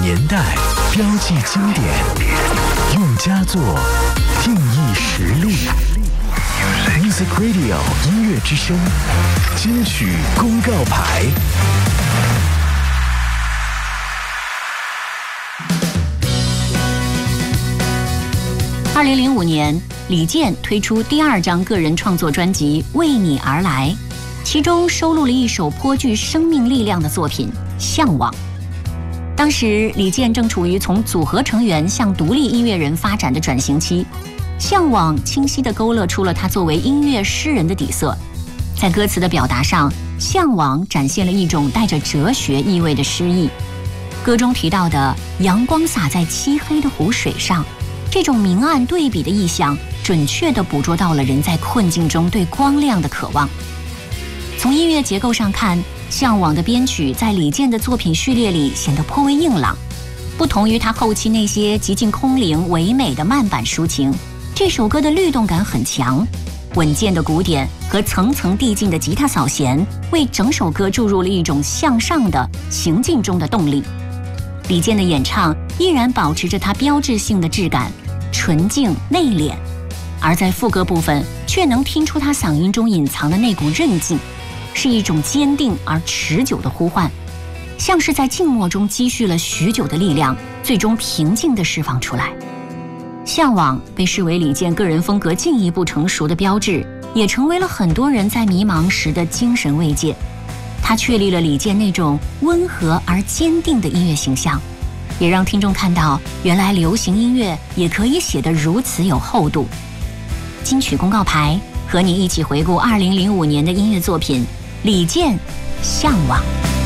年代，标记经典，用佳作定义实力。Music Radio 音乐之声，金曲公告牌。 2005年，李健推出第2张个人创作专辑《为你而来》，其中收录了一首颇具生命力量的作品《向往》。当时李健正处于从组合成员向独立音乐人发展的转型期，《向往》清晰地勾勒出了他作为音乐诗人的底色。在歌词的表达上，《向往》展现了一种带着哲学意味的诗意。歌中提到的阳光洒在漆黑的湖水上，这种明暗对比的意象，准确地捕捉到了人在困境中对光亮的渴望。从音乐结构上看，《向往》的编曲在李健的作品序列里显得颇为硬朗，不同于他后期那些极尽空灵唯美的慢板抒情，这首歌的律动感很强，稳健的鼓点和层层递进的吉他扫弦，为整首歌注入了一种向上的行进中的动力。李健的演唱依然保持着他标志性的质感，纯净内敛，而在副歌部分却能听出他嗓音中隐藏的那股韧劲，是一种坚定而持久的呼唤，像是在静默中积蓄了许久的力量，最终平静地释放出来。向往被视为李健个人风格进一步成熟的标志，也成为了很多人在迷茫时的精神慰藉。它确立了李健那种温和而坚定的音乐形象，也让听众看到原来流行音乐也可以写得如此有厚度。金曲公告牌和你一起回顾2005年的音乐作品，李健《向往》。